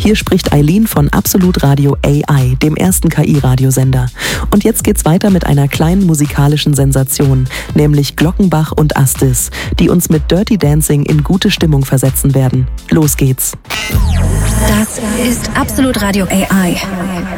Hier spricht Eileen von Absolut Radio AI, dem ersten KI-Radiosender. Und jetzt geht's weiter mit einer kleinen musikalischen Sensation, nämlich Glockenbach und Astis, die uns mit Dirty Dancing in gute Stimmung versetzen werden. Los geht's! Das ist Absolut Radio AI.